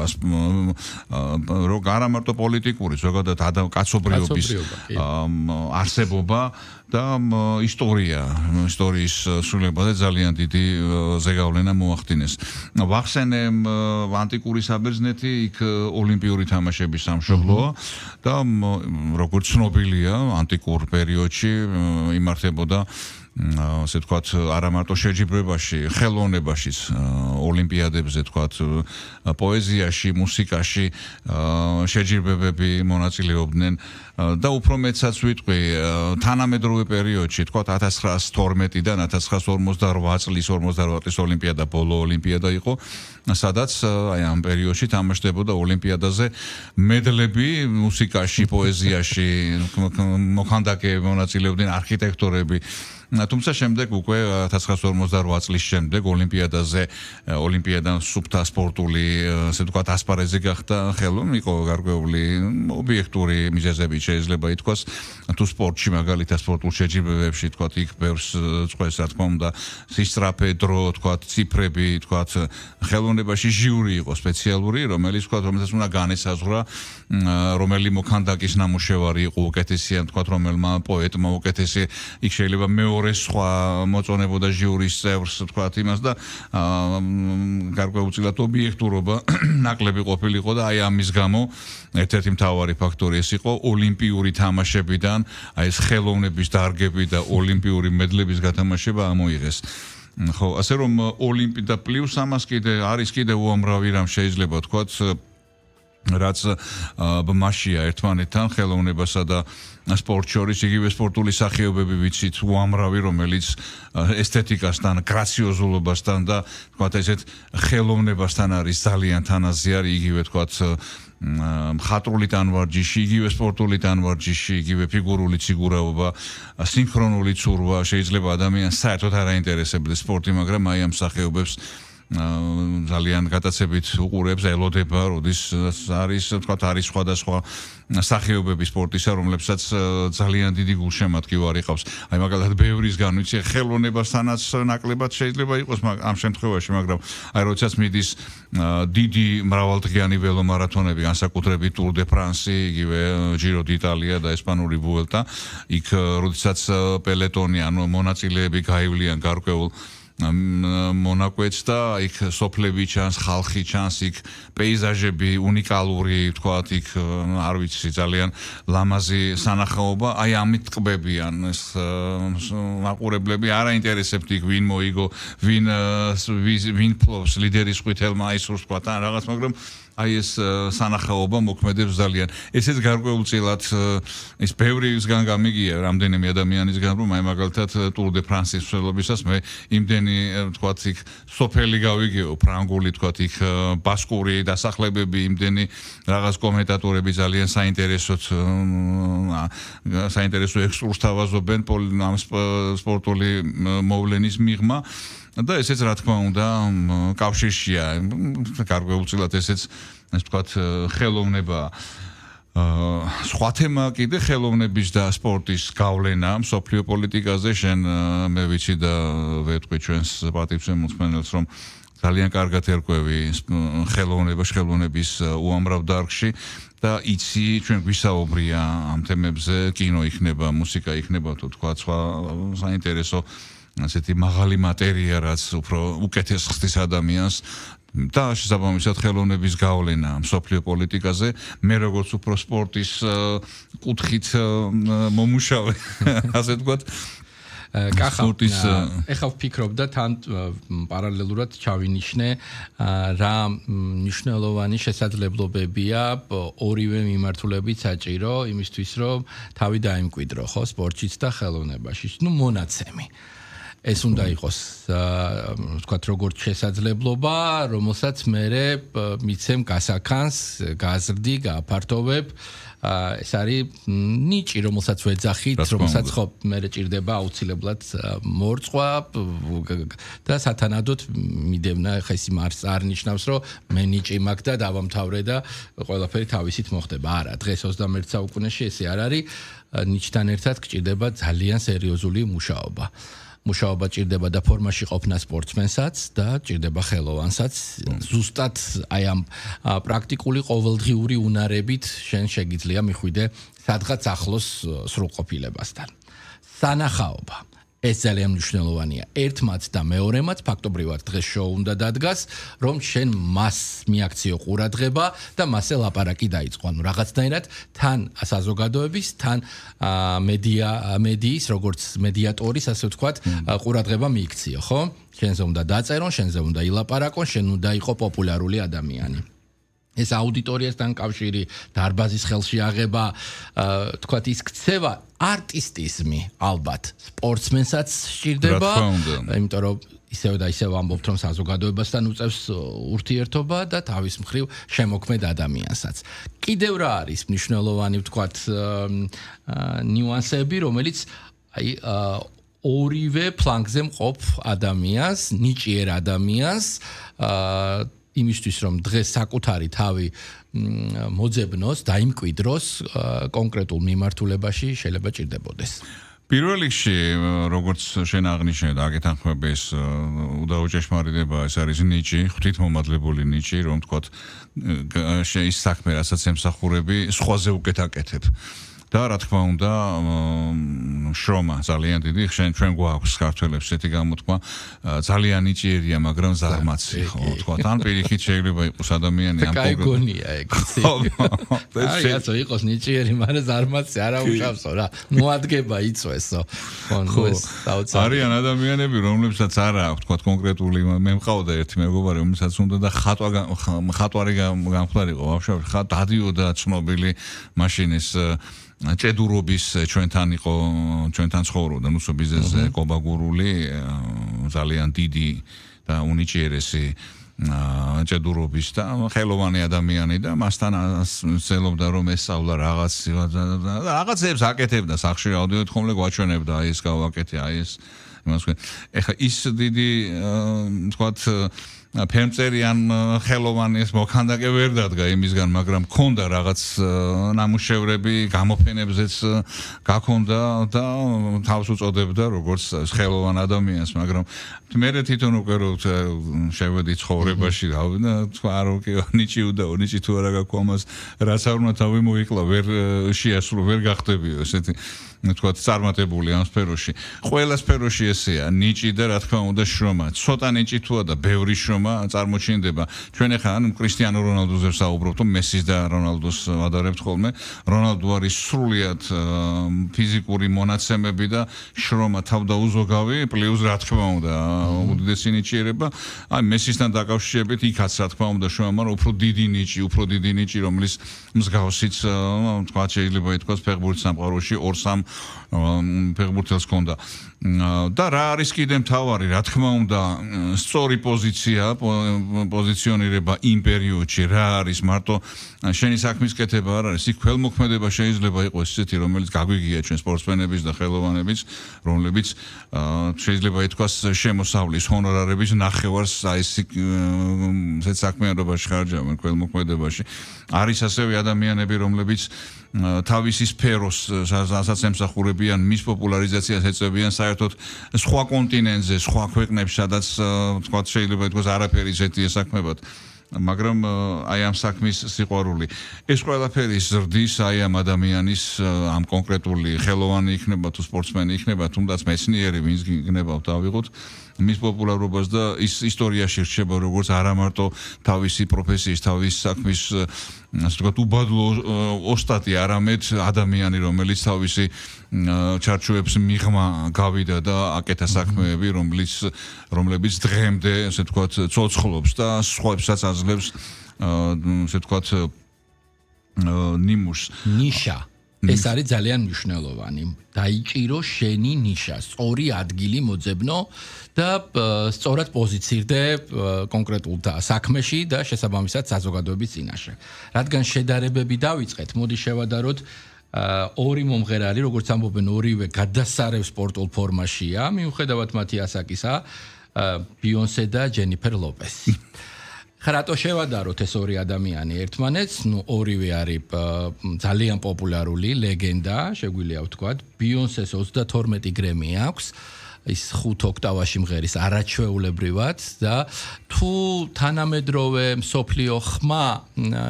არა მარტო პოლიტიკური, ზოგადად კაცობრიობის არსებობა და ისტორიის სრულებაზე ძალიან დიდი ზეგავლენა მოახდინეს. ვახსენე ანტიკური საბერძნეთი იქ ოლიმპიური თამაშების სამშობლოა და როგორც ცნობილია ანტიკურ პერიოდში იმართებოდა ასე ვთქვათ, არა მარტო შეჯიბრებაში, ხელოვნებაშიც, ოლიმპიადებზე ვთქვათ, პოეზიაში, მუსიკაში შეჯიბრებები მონაწილეობდნენ და უფრო მეცაც ვიტყვი, თანამედროვე პერიოდში, ვთქვათ, 1912-დან 1958 წლის ოლიმპიადა, ბოლო ოლიმპიადა იყო, სადაც აი ამ პერიოდში თამაშდებოდა ოლიმპიადაზე მედლები მუსიკაში, პოეზიაში, მოქანდაკეები მონაწილეობდნენ, არქიტექტორები თუმცა შემდეგ უკვე 1958 წლის შემდეგ ოლიმპიადან სუფთა სპორტული, ასე ვთქვათ, ასპარეზი გახდა ხელოვნური, იყო გარკვეული ობიექტური მიზეზები შეიძლება ითქვას, თუ სპორტში მაგალითად სპორტულ შეჯიბრებებში, ვთქვათ, იქ ბევრს წყვეს, რა თქმა უნდა, სისწრაფე დრო, ვთქვათ, ციფრები, ვთქვათ, ხელოვნებაში ჟიური იყო სპეციალური, რომელიც რომელსაც უნდა განესაზღვრა, რომელი მოქანდაკის ნამუშევარი იყო უკეთესი, ვთქვათ, რომელმა პოეტმა უკეთესი, იქ შეიძლება სხვა მოწონებოდა ჟიურის წევრს, ვთქვათ, იმას და გარკვეულწილად ობიექტურობა ნაკლები ყოფილიყო და აი ამის გამო ერთ-ერთი მთავარი ფაქტორი ეს იყო ოლიმპიური თამაშებიდან, აი ეს ხელოვნების დარგები და ოლიმპიური მედლების გათამაშება ამოიღეს. ხო, ასე რომ ოლიმპი და პლუს ამას არის კიდე უამრავი რამ შეიძლება ვთქვათ, რაც ბმაშია ერთმანეთთან ხელოვნებასა და სპორტ შორის, იგივე სპორტული სახეობები ვიცით უამრავი, რომელიც ესთეტიკასთან, გრაციოზულობასთან და ვთქვათ ესეთ ხელოვნებასთან არის ძალიან თანაზიარი, იგივე ვთქვათ მხატვრული ტანვარჯიში, იგივე სპორტული ტანვარჯიში, იგივე ფიგურული ციგურაობა, სინქრონული ცურვა, შეიძლება ადამიანს საერთოდ არ აინტერესებდეს სპორტი, მაგრამ აი ამ სახეობებს ძალიან გატაცებით უყურებს, ელოდება, როდის არის, ვთქვათ, არის სხვადასხვა სახეობები სპორტისა, რომლებსაც ძალიან დიდი გულშემატკივარი ყავს. აი მაგალითად ბევრისგან ვიცი, ხელოვნებასთანაც ნაკლებად შეიძლება იყოს ამ შემთხვევაში, მაგრამ აი როდესაც მიდის დიდი მრავალდღიანი ველომარათონები, განსაკუთრებით Tour de France, იგივე Giro d'Italia და ესპანური Vuelta, იქ როდესაც პელეტონი, ანუ მონაწილეები გაივლიან გარკვეულ მონაკვეთს და იქ სოფლები ჩანს, ხალხი ჩანს, იქ პეიზაჟები უნიკალური, ვთქვათ, იქ არ ვიცი, ძალიან ლამაზი სანახაობა, აი ამით ტყბებიან ეს მაყურებლები, არ აინტერესებთ იქ ვინ მოიგო, ვინ ფლობს, ლიდერის ყვითელმა აისურს, ვთქვათ, ან რაღაც, მაგრამ აი ეს სანახაობა მოქმედებს ძალიან. ესეც გარკვეულწილად ის ბევრისგან გამიგია, რამდენიმე ადამიანისგან, რომ აი მაგალითად Tour de France-ის მსვლელობისას მე იმდენი, ვთქვათ, იქ სოფელი გავიგეო, ფრანგული, ვთქვათ, იქ ბასკური დასახლებები, იმდენი რაღაც კომენტატორები ძალიან საინტერესო ექსკურსს თავაზობენ ამ სპორტული მოვლენის მიღმა. და ესეც რა თქმა უნდა კავშირშია, გარკვეულწილად ესეც ასე ვთქვათ ხელოვნება. სხვა თემა კიდე ხელოვნების და სპორტის გავლენა მსოფლიო პოლიტიკაზე, შენ მე ვიცი და ვეთქვი ჩვენს პატივცემულს, რომ ძალიან კარგად ერკვევი ხელოვნების უამრავ დარგში და იცი ჩვენ გვისაუბრია ამ თემებზე, კინო იქნება, მუსიკა იქნება, თუ თქვა სხვა საინტერესო ასეთი მაღალი მატერია, რაც უფრო უკეთეს ხსნის ადამიანს და შესაბამისად ხელოვნების გავლენა მსოფლიო პოლიტიკაზე, მე როგორც უფრო სპორტის კუთხით მომუშავე, ასე ვთქვათ, ეხლა ვფიქრობ და თან პარალელურად ჩავინიშნე რა მნიშვნელოვანი შესაძლებლობებია ორივე მიმართულებით საჭირო იმისთვის, რომ თავი დაიმკვიდრო, ხო, სპორტშიც და ხელოვნებაშიც, მონაცემი. ეს უნდა იყოს, ვთქვათ, როგორც შესაძლებლობა, რომელსაც მე მიცემ გასაქანს, გაზრდი, გააფართოვებ. ეს არის ნიჭი, რომელსაც ვეძახით, რომელსაც ხო მე ჭირდება აუცილებლად მორწვა და სათანადოდ მიდევნა, ხა ის არ ნიშნავს, რომ მე ნიჭი მაქვს და დავამთავრე და ყველაფერი თავისით მოხდება. არა, დღეს 21 საუკუნეში ესე არ არის, ნიჭთან ერთად გჭირდება ძალიან სერიოზული მუშაობა. მუშაობა ჭირდება და ფორმაში ყოფნა სპორტსმენსაც და ჭირდება ხელოვანსაც. ზუსტად აი ამ პრაქტიკული ყოველდღიური უნარებით შენ შეგიძლია მიხვიდე სადღაც ახლოს სრულყოფილებასთან. სანახაობა ეს ძალიან მნიშვნელოვანია. ერთმაც და მეორემაც ფაქტობრივად დღეს შოუ უნდა დადგას, რომ შენ მას მიაქციო ყურადღება და მასე ლაპარაკი დაიწყო. ანუ რაღაცნაირად თან საზოგადოების, თან მედიის, როგორც მედიატორის, ასე ვთქვათ, ყურადღება მიიქციო, ხო? შენზე უნდა დაწერონ, შენზე უნდა ილაპარაკონ, შენ უნდა იყო პოპულარული ადამიანი. ეს აუდიტორიასთან კავშირი, დარბაზის ხელში აღება, თქვათ ის ქცევა, არტისტიზმი, ალბათ, სპორტსმენსაც სჭირდება, იმიტომ რომ ისევ და ისევ ამბობთ, რომ საზოგადოებასთან უწევს ურთიერთობა და თავის მხრივ შემოქმედ ადამიანსაც. კიდევ რა არის მნიშვნელოვანი, ვთქვათ, ნიუანსები, რომელიც აი ორივე ფლანგზე მყოფ ადამიანს, ნიჭიერ ადამიანს იმისთვის რომ დღეს საკუთარი თავი მოძებნოს, დაიმკვიდროს კონკრეტულ მიმართულებაში შეიძლება ჭირდებოდეს. პირველ რიგში, როგორც შენ აღნიშნე და აკეთახმები ეს უდავო ჭეშმარიტება, ეს არის ნიჭი, ღვთითმომადლებული ნიჭი, რომ თქვათ ის საქმე, რასაც ემსახურები, სხვაზე უკეთ აკეთებ. და რა თქმა უნდა, შრომა ძალიან დიდი, ჩვენ გვაქვს ქართველებს ესეთი გამოთქმა, ძალიან ნიჭიერია, მაგრამ ზარმაცი, ხო, თქვა, თან პირიქით შეიძლება იყოს ადამიანი ამ კონკრეტულ. კაი გონია ეგ. აი, ასე იყოს ნიჭიერი, მაგრამ ზარმაცი არა უშავსო რა. მოადგება იწვესო. ხო, ეს დაუცე. არიან ადამიანები, რომლებსაც არა აქვს, თქვა, კონკრეტული, მე მყავდა ერთი მეგობარი, რომელსაც უნდა და ხატვარი გამხდარიყო, ვაფშე, დადიოდა ცნობილი მაშინ ეს ჭედურობის ჩვენთან იყო, ჩვენთან ცხოვრობდა, ნუ ბიზნესზე კობაგურული, ძალიან დიდი და უნიჭიერესი ჭედურობის და ხელოვანი ადამიანი და მასთან ცდილობდა რომ ესწავლა რაღაცებს აკეთებდა სახში აუდიო თხოვნე გვაჩვენებდა აი ეს გავაკეთე, აი ეს იმას ვქენ. ეხა ის დიდი თქვათ ფერმწერი ან ხელოვანის მოქანდაკე ვერ დადგა იმისგან, მაგრამ ქონდა რაღაც ნამუშევრები, გამოფენებზეც გაქონდა და თავს უწოდებდა როგორც ხელოვან ადამიანს, მაგრამ მე თვითონ უკვე რომ შევედი ცხოვრებაში, თქვა რომ კი ნიჭი უდაო, ნიჭი თუ არა გაქვს ამას, რაც არ უნდა თავი მოიკლა, ვერ შეასრულო, ვერ გახდებიო ესეთი თქვათ წარმატებული ამ სფეროში. ყველა სფეროში ესეა, ნიჭი და რა თქმა უნდა შრომა. ცოტა ნიჭი თუა და ბევრი შრომა წარმოჩინდება. ჩვენ ახლა ანუ კრისტიანო რონალდოზე ვსაუბრობთ, მესის და რონალდოს ვადარებთ ხოლმე. რონალდო არის სრულიად ფიზიკური მონაცემები და შრომა თავდაუზოგავი, პლუს რა თქმა უნდა, უდიდესი ნიჭიერება. აი მესისთან დაკავშირებით იქაც რა თქმა უნდა შრომა, მაგრამ უფრო დიდი ნიჭი, რომლის მსგავსიც თქვათ შეიძლება ითქვას ფეხბურთის სამყაროში 2-3 ფეხბურთელს ჰქონდა. და რა არის კიდე მთავარი, რა თქმა უნდა, სწორი პოზიციონირება იმ პერიოდში, რა არის მარტო შენი საქმის კეთება არ არის, იქ ქველმოქმედება შეიძლება იყოს ისეთი, რომელიც გაგვიგია ჩვენ სპორტსმენების და ხელოვანების, რომლებიც შეიძლება ითქვას შემოსავლის ჰონორარების ნახევარს აი ესეთ საქმიანობაში ხარჯავენ ქველმოქმედებაში. არის ასევე ადამიანები, რომლებიც თავისი სფეროს ასაც ემსახურებიან, მის პოპულარიზაციას ეწევიან საერთოდ სხვა კონტინენტზე, სხვა ქვეყნებში, სადაც თქვა შეიძლება ითქვას არაფერი ისეთი ესაქმებათ. მაგრამ აი ამ საქმის სიყვარული ეს ყველაფერი ზრდის აი ამ ადამიანის ამ კონკრეტული ხელოვანი იქნება თუ სპორტსმენი იქნება, თუნდაც მეცნიერი ვინც იქნება დავიღოთ მის პოპულარობას და ის ისტორიაში რჩება როგორც არა მარტო თავისი პროფესიის, თავის საქმის ასე ვთქვათ უბადლო ოსტატი, არამედ ადამიანი, რომელიც თავისი ჩარჩოებს მიღმა გავიდა და აკეთა საქმეები, რომლებიც დღემდე ასე ვთქვათ ცოცხლობს და სხვებსაც აძლევს ასე ვთქვათ ნიმუშს. ნიშა ეს არის ძალიან მნიშვნელოვანი. დაიჭირო შენი ნიშა, სწორი ადგილი მოძებნო და სწორად პოზიცირდე კონკრეტულ საქმეში და შესაბამისად საზოგადოების წინაშე. რადგან შედარებები დავიწყეთ, მოდი შევადაროთ ორი მომღერალი, როგორც ამბობენ, ორივე გადასარევ სპორტულ ფორმაშია, მიუხედავად მათი ასაკისა, ბიონსე და ჯენიფერ ლოპესი. ხარატო შევადაროთ ეს ორი ადამიანი ერთმანეთს, ნუ ორივე არის ძალიან პოპულარული ლეგენდა, შეგვიძლია ვთქვათ, ბიონსეს 32 გრემი აქვს, ის 5 ოქტავაში მღერის არაჩვეულებრივად და თუ თანამედროვე მსოფლიო ხმა